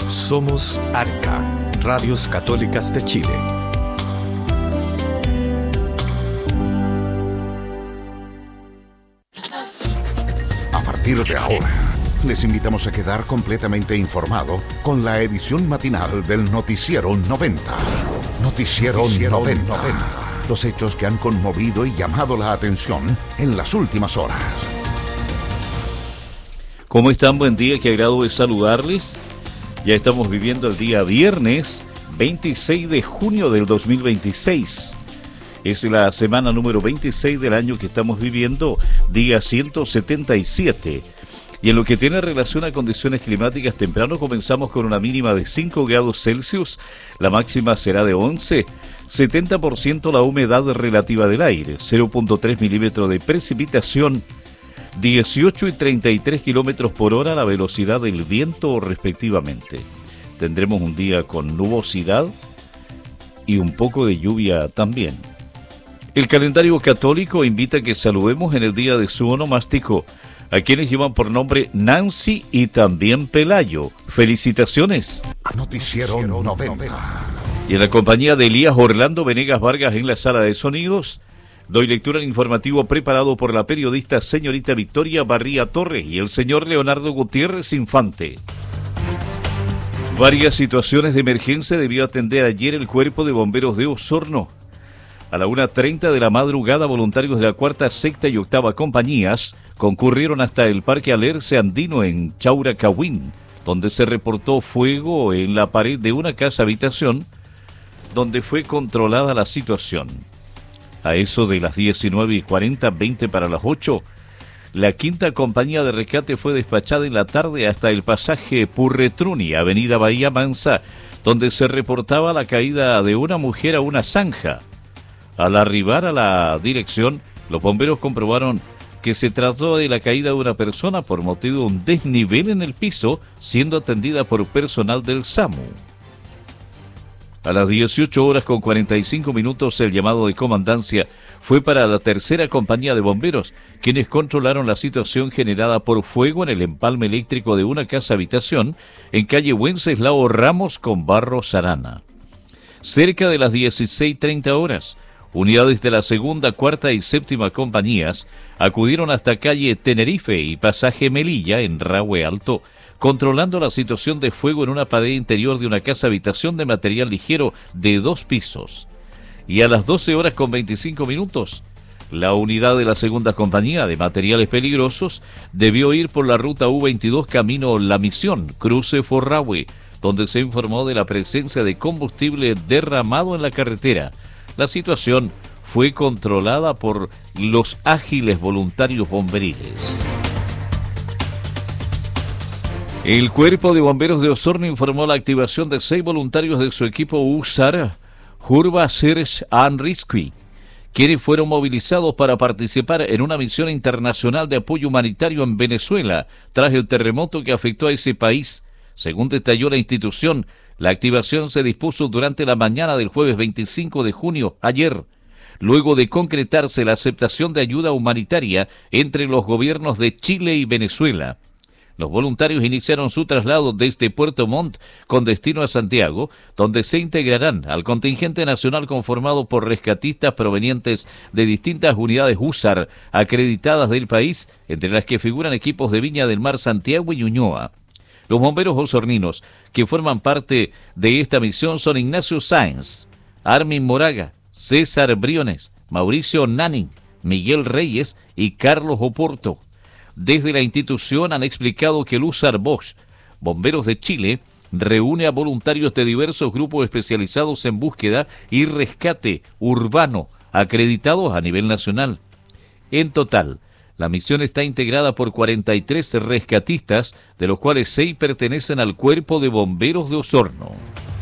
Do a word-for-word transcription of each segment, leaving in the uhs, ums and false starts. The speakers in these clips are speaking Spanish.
Somos Arca, Radios Católicas de Chile. A partir de ahora, les invitamos a quedar completamente informado con la edición matinal del Noticiero noventa. Noticiero, Noticiero noventa. noventa. Los hechos que han conmovido y llamado la atención en las últimas horas. ¿Cómo están? Buen día, qué agrado de saludarles. Ya estamos viviendo el día viernes veintiséis de junio del dos mil veintiséis. Es la semana número veintiséis del año que estamos viviendo, día ciento setenta y siete. Y en lo que tiene relación a condiciones climáticas, temprano comenzamos con una mínima de cinco grados Celsius, la máxima será de once, setenta por ciento la humedad relativa del aire, cero punto tres milímetros de precipitación, dieciocho y treinta y tres kilómetros por hora la velocidad del viento respectivamente. Tendremos un día con nubosidad y un poco de lluvia también. El calendario católico invita a que saludemos en el día de su onomástico a quienes llevan por nombre Nancy y también Pelayo. ¡Felicitaciones! Noticiero noventa. Y en la compañía de Elías Orlando Venegas Vargas en la sala de sonidos, doy lectura al informativo preparado por la periodista señorita Victoria Barría Torres y el señor Leonardo Gutiérrez Infante. Varias situaciones de emergencia debió atender ayer el Cuerpo de Bomberos de Osorno. A la una treinta de la madrugada, voluntarios de la cuarta, sexta y octava compañías concurrieron hasta el Parque Alerce Andino en Chauracahuín, donde se reportó fuego en la pared de una casa habitación, donde fue controlada la situación. A eso de las diecinueve y cuarenta, veinte para las ocho, la quinta compañía de rescate fue despachada en la tarde hasta el pasaje Purretruni, avenida Bahía Mansa, donde se reportaba la caída de una mujer a una zanja. Al arribar a la dirección, los bomberos comprobaron que se trató de la caída de una persona por motivo de un desnivel en el piso, siendo atendida por personal del SAMU. A las dieciocho horas con cuarenta y cinco minutos, el llamado de comandancia fue para la tercera compañía de bomberos, quienes controlaron la situación generada por fuego en el empalme eléctrico de una casa habitación en calle Wenceslao Ramos con Barros Arana. Cerca de las dieciséis treinta horas, unidades de la segunda, cuarta y séptima compañías acudieron hasta calle Tenerife y pasaje Melilla en Rahue Alto, controlando la situación de fuego en una pared interior de una casa habitación de material ligero de dos pisos. Y a las doce horas con veinticinco minutos, la unidad de la segunda compañía de materiales peligrosos debió ir por la ruta U veintidós camino La Misión, cruce Forrahue, donde se informó de la presencia de combustible derramado en la carretera. La situación fue controlada por los ágiles voluntarios bomberiles. El Cuerpo de Bomberos de Osorno informó la activación de seis voluntarios de su equipo U S A R, Hurba Search and Rescue, quienes fueron movilizados para participar en una misión internacional de apoyo humanitario en Venezuela, tras el terremoto que afectó a ese país. Según detalló la institución, la activación se dispuso durante la mañana del jueves veinticinco de junio, ayer, luego de concretarse la aceptación de ayuda humanitaria entre los gobiernos de Chile y Venezuela. Los voluntarios iniciaron su traslado desde Puerto Montt con destino a Santiago, donde se integrarán al contingente nacional conformado por rescatistas provenientes de distintas unidades U S A R acreditadas del país, entre las que figuran equipos de Viña del Mar, Santiago y Ñuñoa. Los bomberos osorninos que forman parte de esta misión son Ignacio Sáenz, Armin Moraga, César Briones, Mauricio Nanning, Miguel Reyes y Carlos Oporto. Desde la institución han explicado que el U S A R Bosch, Bomberos de Chile, reúne a voluntarios de diversos grupos especializados en búsqueda y rescate urbano, acreditados a nivel nacional. En total, la misión está integrada por cuarenta y tres rescatistas, de los cuales seis pertenecen al Cuerpo de Bomberos de Osorno.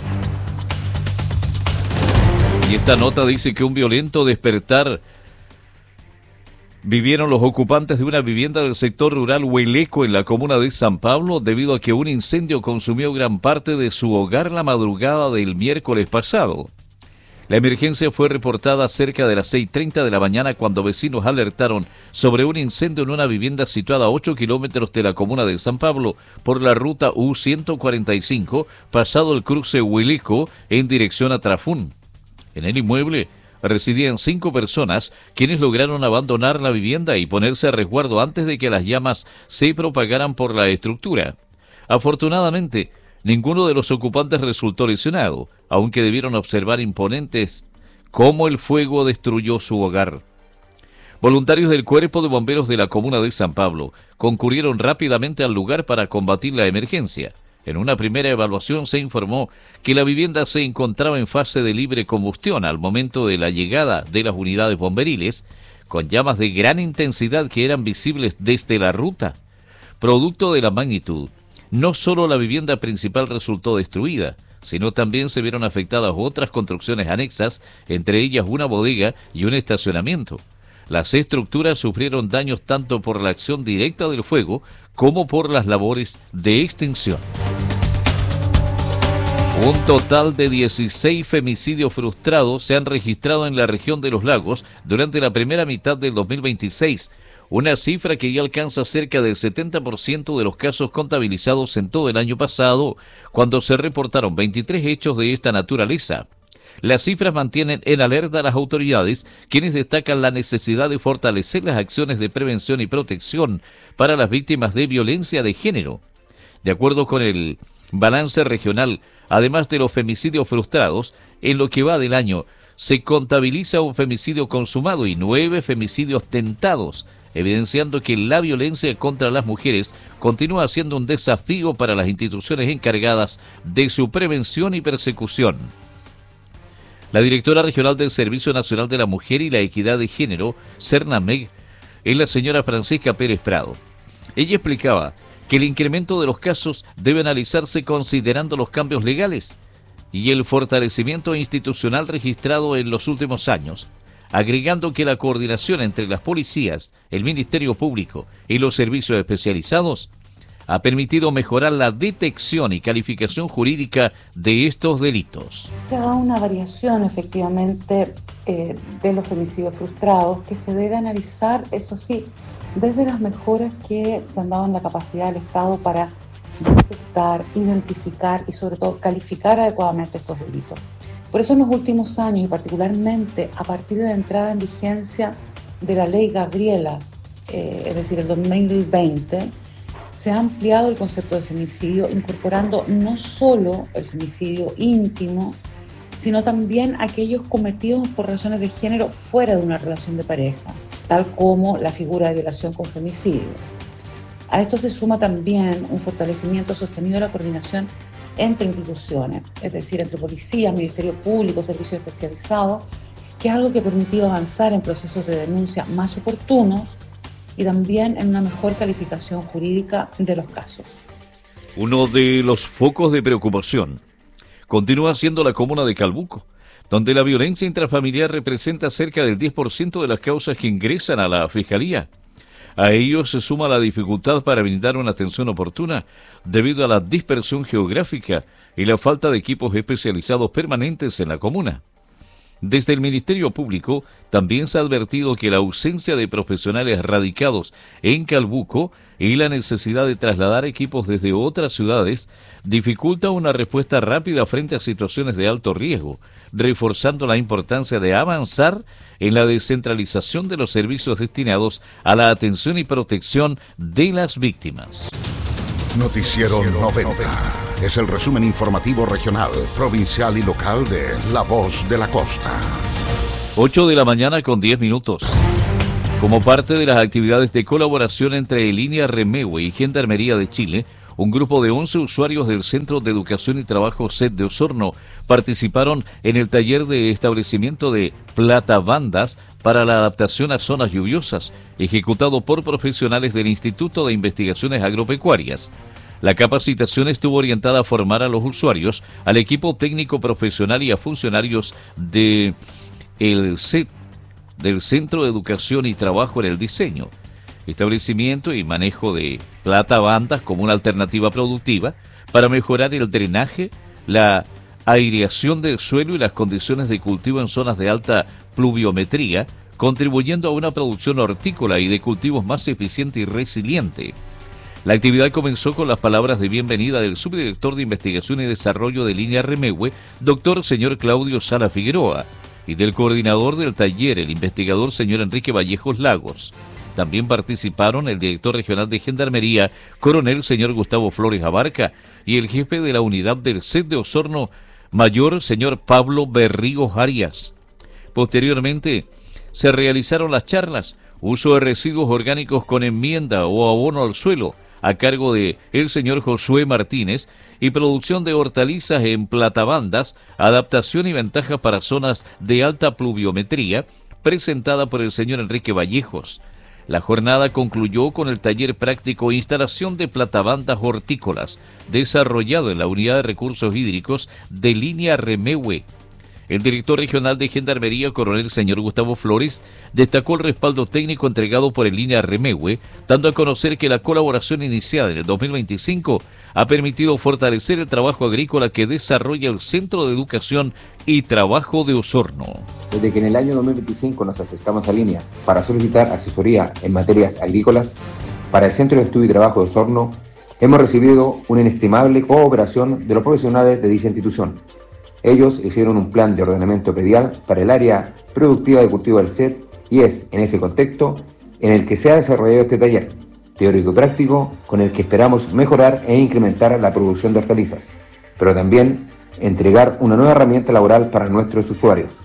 Y esta nota dice que un violento despertar vivieron los ocupantes de una vivienda del sector rural Hueleco en la comuna de San Pablo debido a que un incendio consumió gran parte de su hogar la madrugada del miércoles pasado. La emergencia fue reportada cerca de las seis y treinta de la mañana cuando vecinos alertaron sobre un incendio en una vivienda situada a ocho kilómetros de la comuna de San Pablo por la ruta U ciento cuarenta y cinco, pasado el cruce Huilico en dirección a Trafún. En el inmueble residían cinco personas, quienes lograron abandonar la vivienda y ponerse a resguardo antes de que las llamas se propagaran por la estructura. Afortunadamente, ninguno de los ocupantes resultó lesionado, aunque debieron observar imponentes cómo el fuego destruyó su hogar. Voluntarios del Cuerpo de Bomberos de la comuna de San Pablo concurrieron rápidamente al lugar para combatir la emergencia. En una primera evaluación se informó que la vivienda se encontraba en fase de libre combustión al momento de la llegada de las unidades bomberiles, con llamas de gran intensidad que eran visibles desde la ruta. Producto de la magnitud, no solo la vivienda principal resultó destruida, sino también se vieron afectadas otras construcciones anexas, entre ellas una bodega y un estacionamiento. Las estructuras sufrieron daños tanto por la acción directa del fuego como por las labores de extinción. Un total de dieciséis femicidios frustrados se han registrado en la región de Los Lagos durante la primera mitad del dos mil veintiséis, una cifra que ya alcanza cerca del setenta por ciento de los casos contabilizados en todo el año pasado, cuando se reportaron veintitrés hechos de esta naturaleza. Las cifras mantienen en alerta a las autoridades, quienes destacan la necesidad de fortalecer las acciones de prevención y protección para las víctimas de violencia de género. De acuerdo con el balance regional, además de los femicidios frustrados, en lo que va del año se contabiliza un femicidio consumado y nueve femicidios tentados, evidenciando que la violencia contra las mujeres continúa siendo un desafío para las instituciones encargadas de su prevención y persecución. La directora regional del Servicio Nacional de la Mujer y la Equidad de Género, Cernameg, es la señora Francisca Pérez Prado. Ella explicaba que el incremento de los casos debe analizarse considerando los cambios legales y el fortalecimiento institucional registrado en los últimos años, agregando que la coordinación entre las policías, el Ministerio Público y los servicios especializados ha permitido mejorar la detección y calificación jurídica de estos delitos. Se ha dado una variación efectivamente eh, de los femicidios frustrados que se debe analizar, eso sí, desde las mejoras que se han dado en la capacidad del Estado para detectar, identificar y sobre todo calificar adecuadamente estos delitos. Por eso en los últimos años y particularmente a partir de la entrada en vigencia de la ley Gabriela, eh, es decir, el dos mil veinte, se ha ampliado el concepto de femicidio, incorporando no solo el femicidio íntimo, sino también aquellos cometidos por razones de género fuera de una relación de pareja, tal como la figura de violación con femicidio. A esto se suma también un fortalecimiento sostenido de la coordinación entre instituciones, es decir, entre policía, Ministerio Público, servicios especializados, que es algo que ha permitido avanzar en procesos de denuncia más oportunos y también en una mejor calificación jurídica de los casos. Uno de los focos de preocupación continúa siendo la comuna de Calbuco, donde la violencia intrafamiliar representa cerca del diez por ciento de las causas que ingresan a la Fiscalía. A ello se suma la dificultad para brindar una atención oportuna debido a la dispersión geográfica y la falta de equipos especializados permanentes en la comuna. Desde el Ministerio Público también se ha advertido que la ausencia de profesionales radicados en Calbuco y la necesidad de trasladar equipos desde otras ciudades dificulta una respuesta rápida frente a situaciones de alto riesgo, reforzando la importancia de avanzar en la descentralización de los servicios destinados a la atención y protección de las víctimas. Noticiero noventa. Es el resumen informativo regional, provincial y local de La Voz de la Costa. ocho de la mañana con diez minutos. Como parte de las actividades de colaboración entre Línea Remewe y Gendarmería de Chile, un grupo de once usuarios del Centro de Educación y Trabajo C E T de Osorno participaron en el taller de establecimiento de platabandas para la adaptación a zonas lluviosas, ejecutado por profesionales del Instituto de Investigaciones Agropecuarias. La capacitación estuvo orientada a formar a los usuarios, al equipo técnico profesional y a funcionarios de el C E T, del Centro de Educación y Trabajo en el diseño, establecimiento y manejo de platabandas como una alternativa productiva para mejorar el drenaje, la aireación del suelo y las condiciones de cultivo en zonas de alta pluviometría, contribuyendo a una producción hortícola y de cultivos más eficiente y resiliente. La actividad comenzó con las palabras de bienvenida del subdirector de Investigación y Desarrollo de Línea Remegue, doctor señor Claudio Sala Figueroa, y del coordinador del taller, el investigador señor Enrique Vallejos Lagos. También participaron el director regional de Gendarmería, coronel señor Gustavo Flores Abarca, y el jefe de la unidad del C E D de Osorno, mayor señor Pablo Berríos Arias. Posteriormente, se realizaron las charlas, uso de residuos orgánicos con enmienda o abono al suelo, a cargo de el señor Josué Martínez, y producción de hortalizas en platabandas, adaptación y ventajas para zonas de alta pluviometría, presentada por el señor Enrique Vallejos. La jornada concluyó con el taller práctico Instalación de platabandas hortícolas, desarrollado en la Unidad de Recursos Hídricos de Línea Remegue. El director regional de Gendarmería, coronel señor Gustavo Flores, destacó el respaldo técnico entregado por el Línea Remegue, dando a conocer que la colaboración iniciada en el dos mil veinticinco ha permitido fortalecer el trabajo agrícola que desarrolla el Centro de Educación y Trabajo de Osorno. Desde que en el año dos mil veinticinco nos acercamos a Línea para solicitar asesoría en materias agrícolas para el Centro de Estudio y Trabajo de Osorno, hemos recibido una inestimable cooperación de los profesionales de dicha institución. Ellos hicieron un plan de ordenamiento predial para el área productiva de cultivo del C E D y es en ese contexto en el que se ha desarrollado este taller, teórico y práctico, con el que esperamos mejorar e incrementar la producción de hortalizas, pero también entregar una nueva herramienta laboral para nuestros usuarios.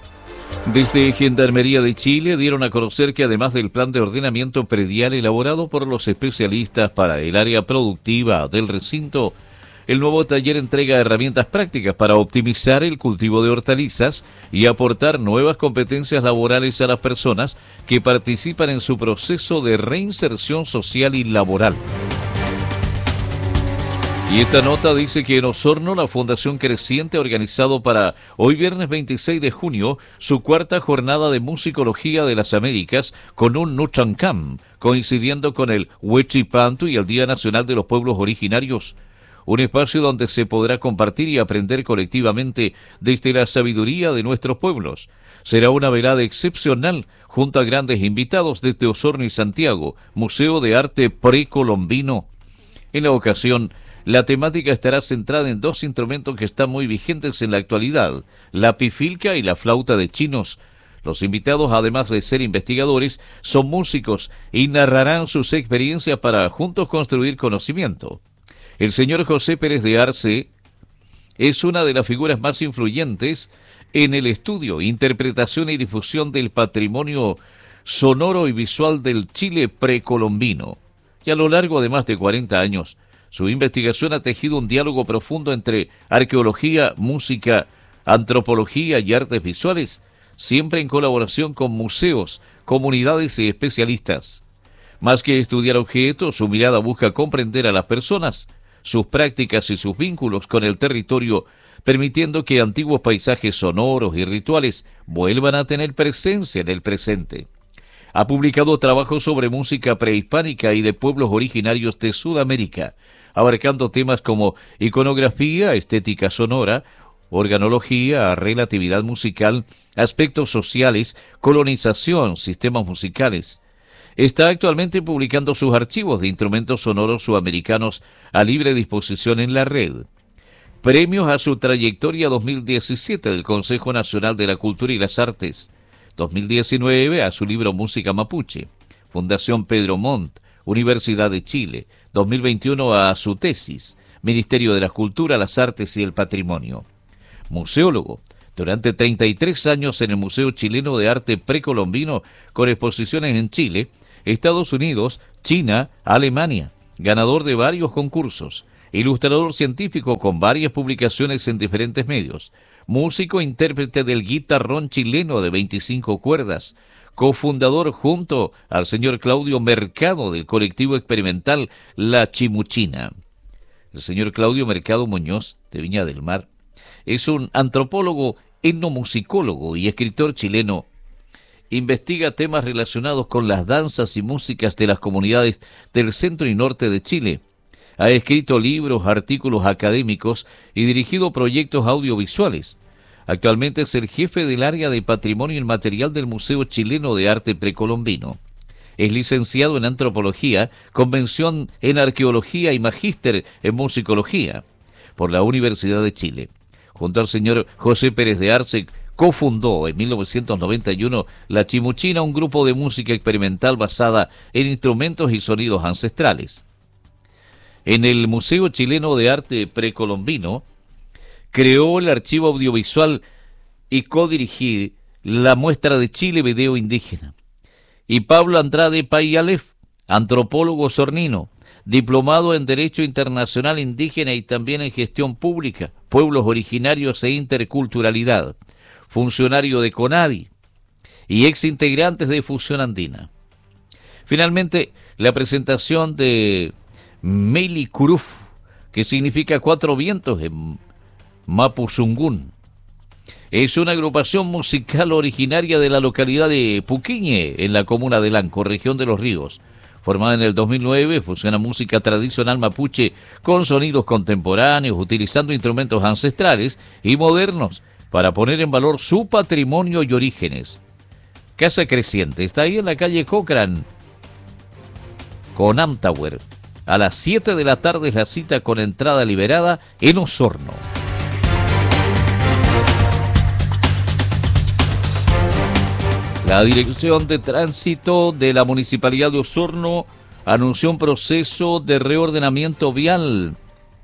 Desde Gendarmería de Chile dieron a conocer que además del plan de ordenamiento predial elaborado por los especialistas para el área productiva del recinto, el nuevo taller entrega herramientas prácticas para optimizar el cultivo de hortalizas y aportar nuevas competencias laborales a las personas que participan en su proceso de reinserción social y laboral. Y esta nota dice que en Osorno la Fundación Creciente ha organizado para hoy viernes veintiséis de junio su cuarta jornada de musicología de las Américas con un Nuchancam, coincidiendo con el Huechipantu y el Día Nacional de los Pueblos Originarios. Un espacio donde se podrá compartir y aprender colectivamente desde la sabiduría de nuestros pueblos. Será una velada excepcional junto a grandes invitados desde Osorno y Santiago, Museo de Arte Precolombino. En la ocasión, la temática estará centrada en dos instrumentos que están muy vigentes en la actualidad, la pifilca y la flauta de chinos. Los invitados, además de ser investigadores, son músicos y narrarán sus experiencias para juntos construir conocimiento. El señor José Pérez de Arce es una de las figuras más influyentes en el estudio, interpretación y difusión del patrimonio sonoro y visual del Chile precolombino. Y a lo largo de más de cuarenta años, su investigación ha tejido un diálogo profundo entre arqueología, música, antropología y artes visuales, siempre en colaboración con museos, comunidades y especialistas. Más que estudiar objetos, su mirada busca comprender a las personas, sus prácticas y sus vínculos con el territorio, permitiendo que antiguos paisajes sonoros y rituales vuelvan a tener presencia en el presente. Ha publicado trabajos sobre música prehispánica y de pueblos originarios de Sudamérica, abarcando temas como iconografía, estética sonora, organología, relatividad musical, aspectos sociales, colonización, sistemas musicales. Está actualmente publicando sus archivos de instrumentos sonoros sudamericanos a libre disposición en la red. Premios a su trayectoria dos mil diecisiete del Consejo Nacional de la Cultura y las Artes, dos mil diecinueve a su libro Música Mapuche, Fundación Pedro Montt, Universidad de Chile, dos mil veintiuno a su tesis, Ministerio de la Cultura, las Artes y el Patrimonio. Museólogo, durante treinta y tres años en el Museo Chileno de Arte Precolombino, con exposiciones en Chile, Estados Unidos, China, Alemania, ganador de varios concursos, ilustrador científico con varias publicaciones en diferentes medios, músico e intérprete del guitarrón chileno de veinticinco cuerdas, cofundador junto al señor Claudio Mercado del colectivo experimental La Chimuchina. El señor Claudio Mercado Muñoz, de Viña del Mar, es un antropólogo, etnomusicólogo y escritor chileno. Investiga temas relacionados con las danzas y músicas de las comunidades del centro y norte de Chile. Ha escrito libros, artículos académicos y dirigido proyectos audiovisuales. Actualmente es el jefe del área de Patrimonio Inmaterial del Museo Chileno de Arte Precolombino. Es licenciado en Antropología, Convención en Arqueología y Magíster en Musicología por la Universidad de Chile. Junto al señor José Pérez de Arce, cofundó en mil novecientos noventa y uno La Chimuchina, un grupo de música experimental basada en instrumentos y sonidos ancestrales. En el Museo Chileno de Arte Precolombino, creó el archivo audiovisual y codirigí la muestra de Chile Video Indígena. Y Pablo Andrade Payalef, antropólogo sornino, diplomado en Derecho Internacional Indígena y también en Gestión Pública, Pueblos Originarios e Interculturalidad, funcionario de CONADI y ex integrantes de Fusión Andina. Finalmente, la presentación de Meli Curuf, que significa cuatro vientos en Mapuzungún. Es una agrupación musical originaria de la localidad de Puquiñe, en la comuna de Lanco, región de Los Ríos. Formada en el dos mil nueve, fusiona música tradicional mapuche con sonidos contemporáneos, utilizando instrumentos ancestrales y modernos para poner en valor su patrimonio y orígenes. Casa Creciente está ahí en la calle Cochrane, con Amtower. A las siete de la tarde es la cita con entrada liberada en Osorno. La Dirección de Tránsito de la Municipalidad de Osorno anunció un proceso de reordenamiento vial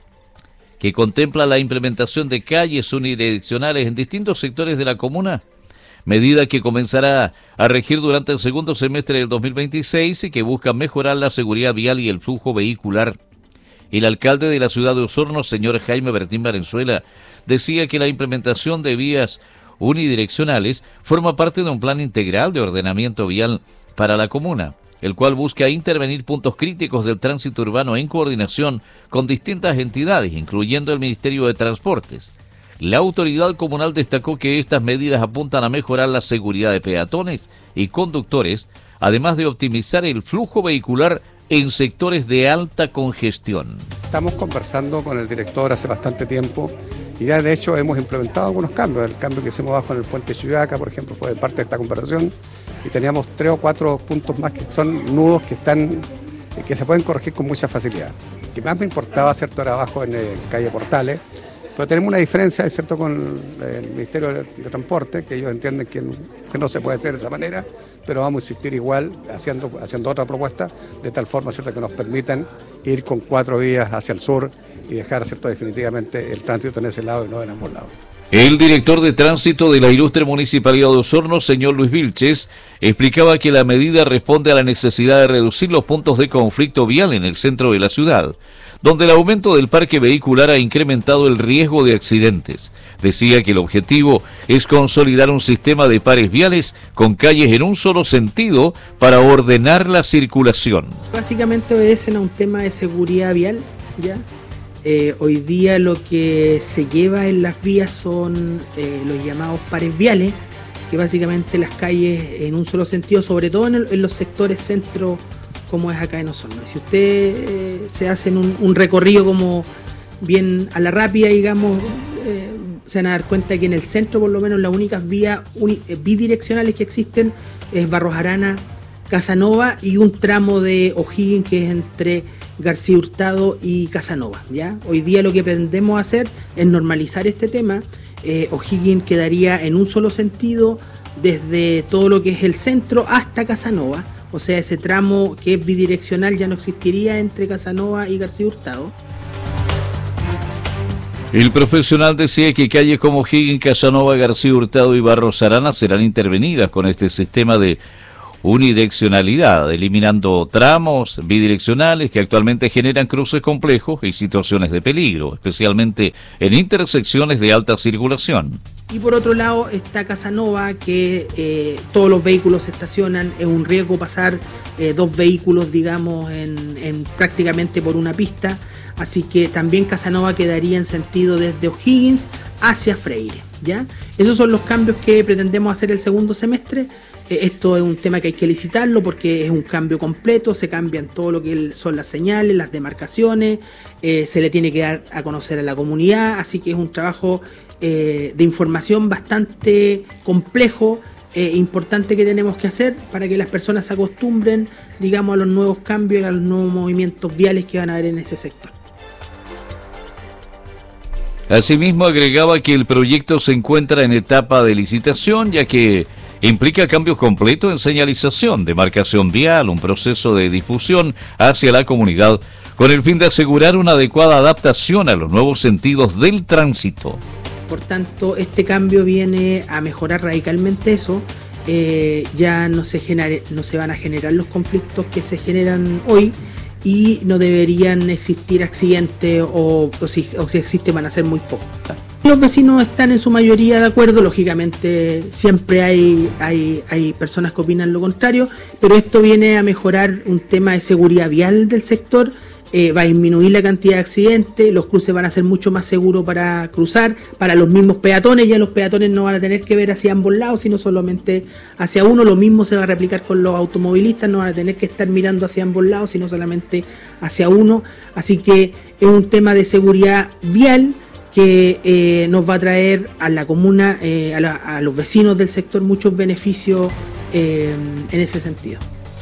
que contempla la implementación de calles unidireccionales en distintos sectores de la comuna, medida que comenzará a regir durante el segundo semestre del dos mil veintiséis y que busca mejorar la seguridad vial y el flujo vehicular. El alcalde de la ciudad de Osorno, señor Jaime Bertín Valenzuela, decía que la implementación de vías unidireccionales forma parte de un plan integral de ordenamiento vial para la comuna, el cual busca intervenir puntos críticos del tránsito urbano en coordinación con distintas entidades, incluyendo el Ministerio de Transportes. La autoridad comunal destacó que estas medidas apuntan a mejorar la seguridad de peatones y conductores, además de optimizar el flujo vehicular en sectores de alta congestión. Estamos conversando con el director hace bastante tiempo y ya de hecho hemos implementado algunos cambios. El cambio que hicimos abajo en el puente Chuyaca, por ejemplo, fue parte de esta conversación, y teníamos tres o cuatro puntos más que son nudos que están que se pueden corregir con mucha facilidad. Lo que más me importaba hacer todo abajo en eh, calle Portales, pero tenemos una diferencia, es cierto, con el Ministerio de, de Transporte, que ellos entienden que no, que no se puede hacer de esa manera, pero vamos a insistir igual haciendo, haciendo otra propuesta, de tal forma, cierto, que nos permitan ir con cuatro vías hacia el sur y dejar, cierto, definitivamente el tránsito en ese lado y no en ambos lados. El director de tránsito de la ilustre Municipalidad de Osorno, señor Luis Vilches, explicaba que la medida responde a la necesidad de reducir los puntos de conflicto vial en el centro de la ciudad, donde el aumento del parque vehicular ha incrementado el riesgo de accidentes. Decía que el objetivo es consolidar un sistema de pares viales con calles en un solo sentido para ordenar la circulación. Básicamente es en un tema de seguridad vial, ¿ya? Eh, hoy día lo que se lleva en las vías son eh, los llamados pares viales, que básicamente las calles en un solo sentido, sobre todo en, el, en los sectores centro, como es acá en Osorno. Si usted eh, se hace un, un recorrido como bien a la rápida, digamos, eh, se van a dar cuenta que en el centro, por lo menos, las únicas vías uni, eh, bidireccionales que existen es Barros Arana, Casanova y un tramo de O'Higgins que es entre García Hurtado y Casanova, ¿ya? Hoy día lo que pretendemos hacer es normalizar este tema. eh, O'Higgins quedaría en un solo sentido desde todo lo que es el centro hasta Casanova, o sea, ese tramo que es bidireccional ya no existiría entre Casanova y García Hurtado. El profesional decía que calles como O'Higgins, Casanova, García Hurtado y Barros Arana serán intervenidas con este sistema de unidireccionalidad, eliminando tramos bidireccionales que actualmente generan cruces complejos y situaciones de peligro, especialmente en intersecciones de alta circulación. Y por otro lado está Casanova, que eh, todos los vehículos se estacionan, es un riesgo pasar eh, dos vehículos, digamos, en, en prácticamente por una pista, así que también Casanova quedaría en sentido desde O'Higgins hacia Freire, ¿ya? Esos son los cambios que pretendemos hacer el segundo semestre. Eh, esto es un tema que hay que licitarlo porque es un cambio completo, se cambian todo lo que son las señales, las demarcaciones, eh, se le tiene que dar a conocer a la comunidad, así que es un trabajo eh, de información bastante complejo, eh, importante que tenemos que hacer para que las personas se acostumbren, digamos, a los nuevos cambios y a los nuevos movimientos viales que van a haber en ese sector. Asimismo, agregaba que el proyecto se encuentra en etapa de licitación, ya que implica cambios completos en señalización, demarcación vial, un proceso de difusión hacia la comunidad, con el fin de asegurar una adecuada adaptación a los nuevos sentidos del tránsito. Por tanto, este cambio viene a mejorar radicalmente eso. Eh, ya no se, genere, no se van a generar los conflictos que se generan hoy y no deberían existir accidentes o, o, si, o si existen van a ser muy pocos. Los vecinos están en su mayoría de acuerdo, lógicamente siempre hay, hay, hay personas que opinan lo contrario, pero esto viene a mejorar un tema de seguridad vial del sector. Eh, va a disminuir la cantidad de accidentes, los cruces van a ser mucho más seguros para cruzar, para los mismos peatones, ya los peatones no van a tener que ver hacia ambos lados, sino solamente hacia uno. Lo mismo se va a replicar con los automovilistas, no van a tener que estar mirando hacia ambos lados, sino solamente hacia uno. Así que es un tema de seguridad vial que eh, nos va a traer a la comuna, eh, a, la, a los vecinos del sector, muchos beneficios eh, en ese sentido.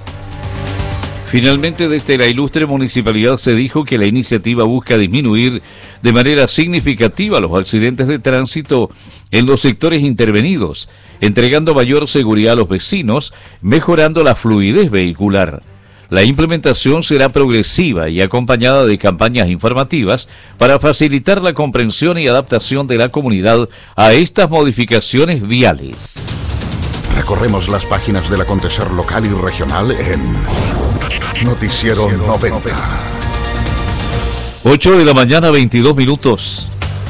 Finalmente, desde la ilustre municipalidad se dijo que la iniciativa busca disminuir de manera significativa los accidentes de tránsito en los sectores intervenidos, entregando mayor seguridad a los vecinos, mejorando la fluidez vehicular. La implementación será progresiva y acompañada de campañas informativas para facilitar la comprensión y adaptación de la comunidad a estas modificaciones viales. Recorremos las páginas del acontecer local y regional en Noticiero noventa. ocho de la mañana, veintidós minutos.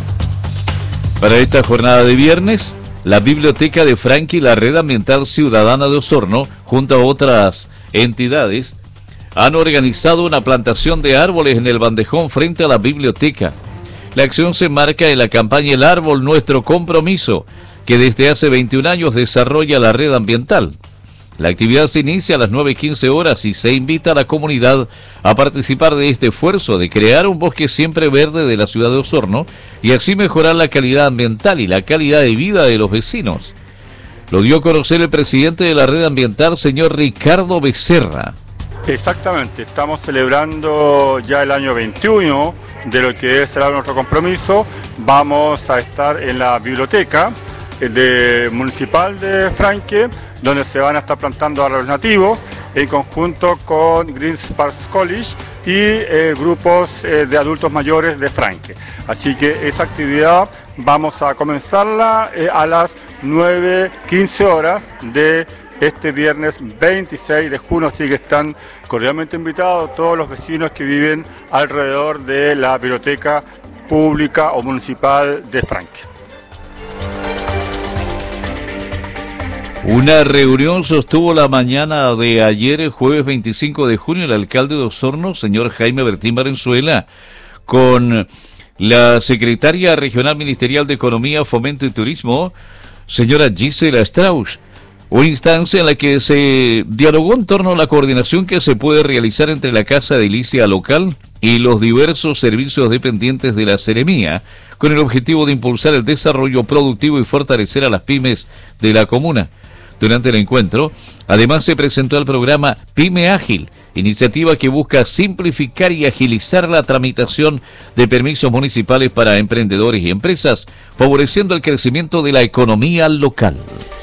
Para esta jornada de viernes, la Biblioteca de Franque y la Red Ambiental Ciudadana de Osorno, junto a otras entidades, han organizado una plantación de árboles en el bandejón frente a la biblioteca. La acción se marca en la campaña El Árbol, Nuestro Compromiso, que desde hace veintiún años desarrolla la Red Ambiental. La actividad se inicia a las nueve y quince horas y se invita a la comunidad a participar de este esfuerzo de crear un bosque siempre verde de la ciudad de Osorno y así mejorar la calidad ambiental y la calidad de vida de los vecinos. Lo dio a conocer el presidente de la Red Ambiental, señor Ricardo Becerra. Exactamente, estamos celebrando ya el año veintiuno de lo que es el Nuestro Compromiso. Vamos a estar en la biblioteca de, municipal de Franque, donde se van a estar plantando árboles nativos en conjunto con Green Sparks College y eh, grupos eh, de adultos mayores de Franque. Así que esa actividad vamos a comenzarla eh, a las nueve quince horas de este viernes veintiséis de junio, así que están cordialmente invitados todos los vecinos que viven alrededor de la biblioteca pública o municipal de Franque. Una reunión sostuvo la mañana de ayer, el jueves veinticinco de junio, el alcalde de Osorno, señor Jaime Bertín Valenzuela, con la secretaria regional ministerial de Economía, Fomento y Turismo, señora Gisela Strauss, una instancia en la que se dialogó en torno a la coordinación que se puede realizar entre la Casa Edilicia local y los diversos servicios dependientes de la Seremía, con el objetivo de impulsar el desarrollo productivo y fortalecer a las pymes de la comuna. Durante el encuentro, además se presentó el programa Pyme Ágil, iniciativa que busca simplificar y agilizar la tramitación de permisos municipales para emprendedores y empresas, favoreciendo el crecimiento de la economía local.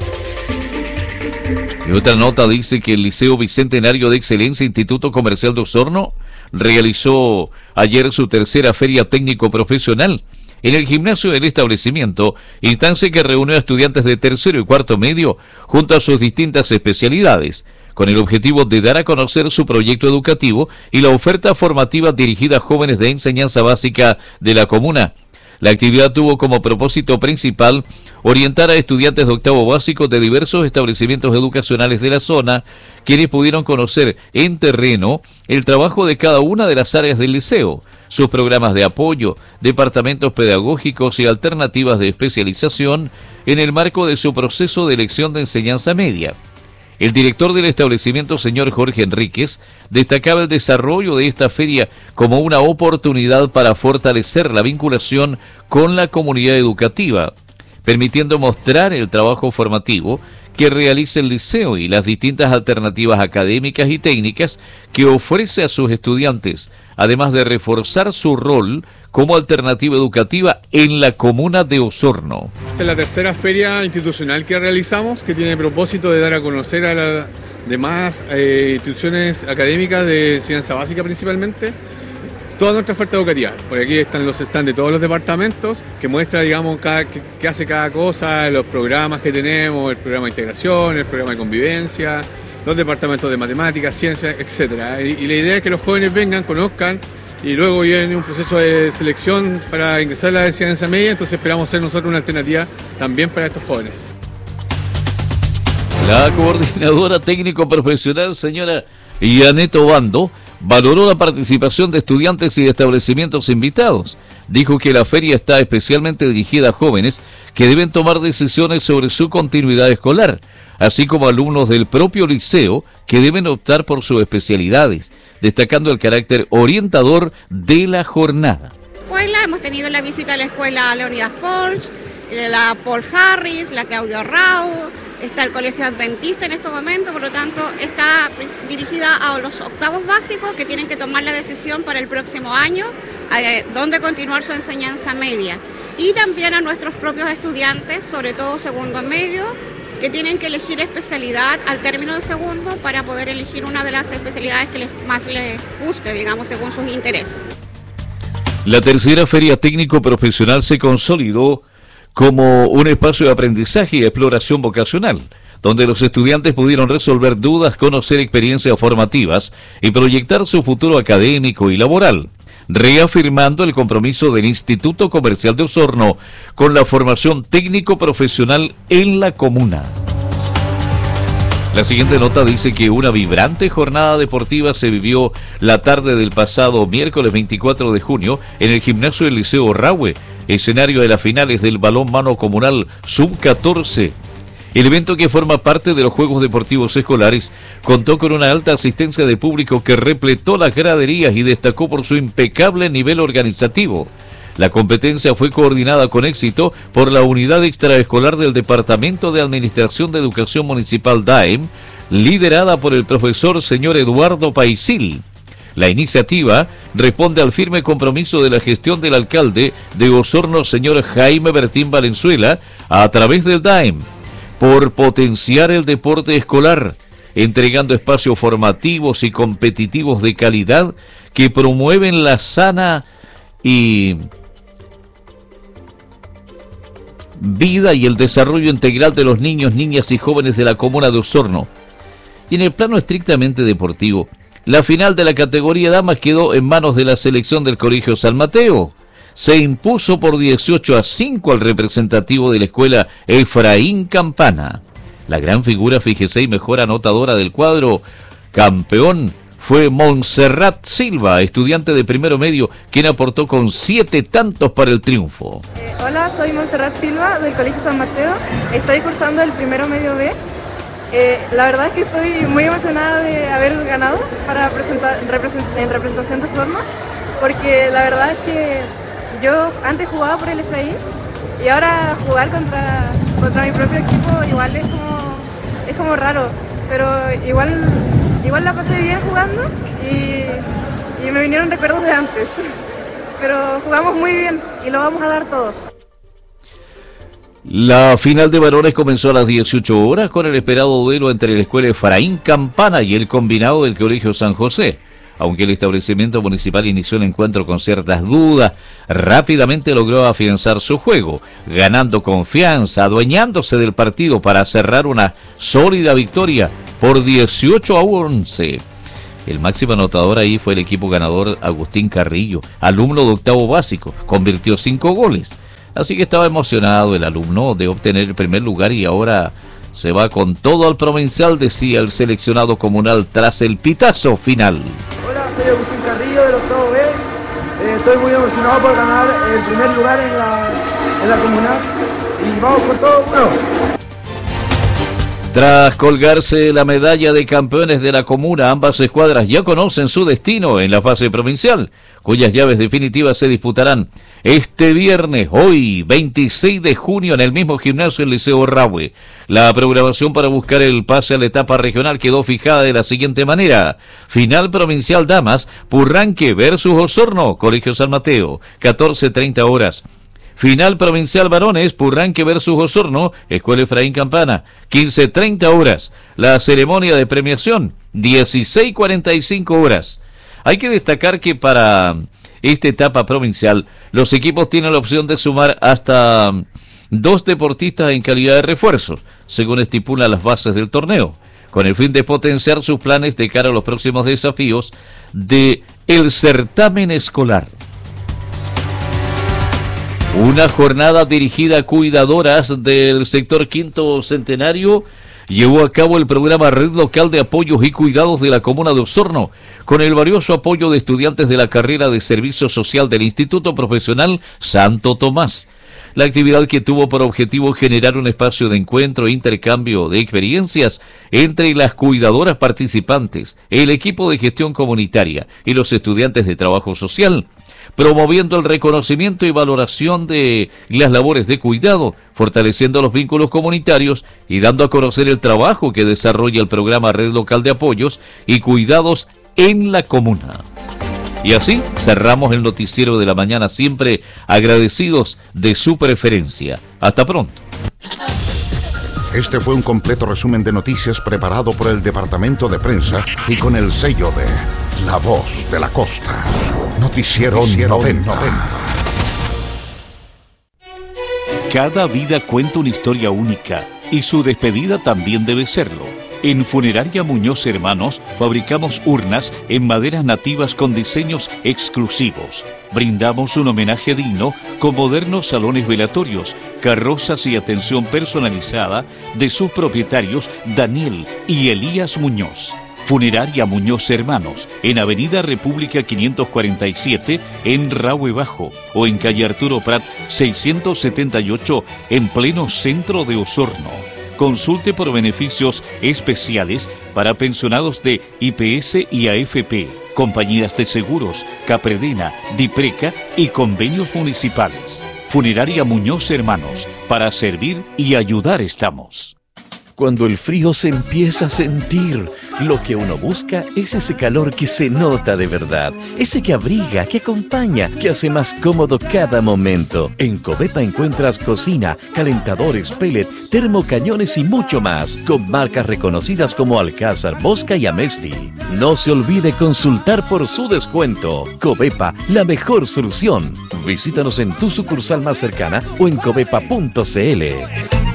Y otra nota dice que el Liceo Bicentenario de Excelencia Instituto Comercial de Osorno realizó ayer su tercera feria técnico profesional en el gimnasio del establecimiento, instancia que reunió a estudiantes de tercero y cuarto medio junto a sus distintas especialidades, con el objetivo de dar a conocer su proyecto educativo y la oferta formativa dirigida a jóvenes de enseñanza básica de la comuna. La actividad tuvo como propósito principal orientar a estudiantes de octavo básico de diversos establecimientos educacionales de la zona, quienes pudieron conocer en terreno el trabajo de cada una de las áreas del liceo, sus programas de apoyo, departamentos pedagógicos y alternativas de especialización en el marco de su proceso de elección de enseñanza media. El director del establecimiento, señor Jorge Enríquez, destacaba el desarrollo de esta feria como una oportunidad para fortalecer la vinculación con la comunidad educativa, permitiendo mostrar el trabajo formativo que realiza el liceo y las distintas alternativas académicas y técnicas que ofrece a sus estudiantes, además de reforzar su rol como alternativa educativa en la comuna de Osorno. Esta es la tercera feria institucional que realizamos, que tiene el propósito de dar a conocer a las demás eh, instituciones académicas de enseñanza básica principalmente, toda nuestra oferta educativa. Por aquí están los stands de todos los departamentos que muestra, digamos, cada, qué, qué hace cada cosa, los programas que tenemos, el programa de integración, el programa de convivencia, los departamentos de matemáticas, ciencias, etcétera. Y, y la idea es que los jóvenes vengan, conozcan y luego viene un proceso de selección para ingresar a la enseñanza media, entonces esperamos ser nosotros una alternativa también para estos jóvenes. La coordinadora técnico profesional, señora Yanet Obando, valoró la participación de estudiantes y de establecimientos invitados. Dijo que la feria está especialmente dirigida a jóvenes que deben tomar decisiones sobre su continuidad escolar, así como alumnos del propio liceo que deben optar por sus especialidades, destacando el carácter orientador de la jornada. Escuela, hemos tenido la visita a la escuela Leonidas Folch, la Paul Harris, la Claudio Rau, está el colegio adventista en este momento, por lo tanto está dirigida a los octavos básicos que tienen que tomar la decisión para el próximo año, eh, dónde continuar su enseñanza media. Y también a nuestros propios estudiantes, sobre todo segundo medio, que tienen que elegir especialidad al término de segundo para poder elegir una de las especialidades que les, más les guste, digamos, según sus intereses. La tercera feria técnico profesional se consolidó como un espacio de aprendizaje y exploración vocacional, donde los estudiantes pudieron resolver dudas, conocer experiencias formativas y proyectar su futuro académico y laboral, reafirmando el compromiso del Instituto Comercial de Osorno con la formación técnico-profesional en la comuna. La siguiente nota dice que una vibrante jornada deportiva se vivió la tarde del pasado miércoles veinticuatro de junio en el gimnasio del Liceo Rahue, escenario de las finales del balonmano comunal sub catorce. El evento, que forma parte de los Juegos Deportivos Escolares, contó con una alta asistencia de público que repletó las graderías y destacó por su impecable nivel organizativo. La competencia fue coordinada con éxito por la Unidad Extraescolar del Departamento de Administración de Educación Municipal D A E M, liderada por el profesor señor Eduardo Paisil. La iniciativa responde al firme compromiso de la gestión del alcalde de Osorno, señor Jaime Bertín Valenzuela, a través del D A E M, por potenciar el deporte escolar, entregando espacios formativos y competitivos de calidad que promueven la sana y vida y el desarrollo integral de los niños, niñas y jóvenes de la comuna de Osorno. Y en el plano estrictamente deportivo, la final de la categoría damas quedó en manos de la selección del Colegio San Mateo. Se impuso por dieciocho a cinco al representativo de la escuela Efraín Campana. La gran figura, fíjese, y mejor anotadora del cuadro campeón fue Montserrat Silva, estudiante de primero medio, quien aportó con siete tantos para el triunfo. Eh, hola, soy Montserrat Silva del Colegio San Mateo. Estoy cursando el primero medio B. Eh, la verdad es que estoy muy emocionada de haber ganado para presentar, represent, en representación de Osorno, porque la verdad es que yo antes jugaba por el Efraín y ahora jugar contra, contra mi propio equipo igual es como, es como raro, pero igual, igual la pasé bien jugando y, y me vinieron recuerdos de antes, pero jugamos muy bien y lo vamos a dar todo. La final de varones comenzó a las dieciocho horas con el esperado duelo entre la escuela Efraín Campana y el combinado del Colegio San José. Aunque el establecimiento municipal inició el encuentro con ciertas dudas, rápidamente logró afianzar su juego, ganando confianza, adueñándose del partido para cerrar una sólida victoria por dieciocho a once. El máximo anotador ahí fue el equipo ganador Agustín Carrillo, alumno de octavo básico, convirtió cinco goles. Así que estaba emocionado el alumno de obtener el primer lugar y ahora se va con todo al provincial, decía el seleccionado comunal tras el pitazo final. Hola, soy Agustín Carrillo del octavo B. Eh, estoy muy emocionado por ganar el primer lugar en la, en la comunal y vamos con todo. Bueno. Tras colgarse la medalla de campeones de la comuna, ambas escuadras ya conocen su destino en la fase provincial, cuyas llaves definitivas se disputarán este viernes, hoy, veintiséis de junio, en el mismo gimnasio del Liceo Rahue. La programación para buscar el pase a la etapa regional quedó fijada de la siguiente manera: final provincial damas, Purranque versus Osorno, Colegio San Mateo, catorce treinta horas. Final provincial varones, Purranque versus Osorno, Escuela Efraín Campana, quince treinta horas. La ceremonia de premiación, dieciséis cuarenta y cinco horas. Hay que destacar que para esta etapa provincial, los equipos tienen la opción de sumar hasta dos deportistas en calidad de refuerzos, según estipulan las bases del torneo, con el fin de potenciar sus planes de cara a los próximos desafíos de el certamen escolar. Una jornada dirigida a cuidadoras del sector Quinto Centenario llevó a cabo el programa Red Local de Apoyos y Cuidados de la Comuna de Osorno, con el valioso apoyo de estudiantes de la carrera de Servicio Social del Instituto Profesional Santo Tomás. La actividad, que tuvo por objetivo generar un espacio de encuentro e intercambio de experiencias entre las cuidadoras participantes, el equipo de gestión comunitaria y los estudiantes de trabajo social, promoviendo el reconocimiento y valoración de las labores de cuidado, fortaleciendo los vínculos comunitarios y dando a conocer el trabajo que desarrolla el programa Red Local de Apoyos y Cuidados en la comuna. Y así cerramos el noticiero de la mañana, siempre agradecidos de su preferencia. Hasta pronto. Este fue un completo resumen de noticias preparado por el Departamento de Prensa y con el sello de La Voz de la Costa. Noticiero, Noticiero noventa. noventa. Cada vida cuenta una historia única y su despedida también debe serlo. En Funeraria Muñoz Hermanos fabricamos urnas en maderas nativas con diseños exclusivos. Brindamos un homenaje digno con modernos salones velatorios, carrozas y atención personalizada de sus propietarios Daniel y Elías Muñoz. Funeraria Muñoz Hermanos, en Avenida República quinientos cuarenta y siete, en Rahue Bajo, o en calle Arturo Prat seiscientos setenta y ocho, en pleno centro de Osorno. Consulte por beneficios especiales para pensionados de I P S y A F P, compañías de seguros, Capredena, Dipreca y convenios municipales. Funeraria Muñoz Hermanos, para servir y ayudar estamos. Cuando el frío se empieza a sentir, lo que uno busca es ese calor que se nota de verdad, ese que abriga, que acompaña, que hace más cómodo cada momento. En Covepa encuentras cocina, calentadores, pellet, termocañones y mucho más, con marcas reconocidas como Alcázar, Bosca y Amesti. No se olvide consultar por su descuento. Covepa, la mejor solución. Visítanos en tu sucursal más cercana o en covepa punto c l.